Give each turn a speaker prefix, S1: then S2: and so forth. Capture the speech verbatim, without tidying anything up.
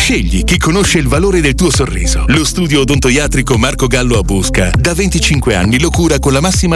S1: Scegli chi conosce il valore del tuo sorriso. Lo studio odontoiatrico Marco Gallo a Busca da venticinque anni lo cura con la massima